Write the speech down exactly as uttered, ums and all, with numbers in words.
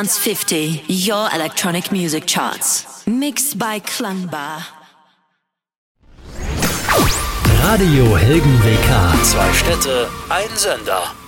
fifty, your electronic music charts. Mixed by Klangbar. Radio Helgen W K. Zwei Städte, ein Sender.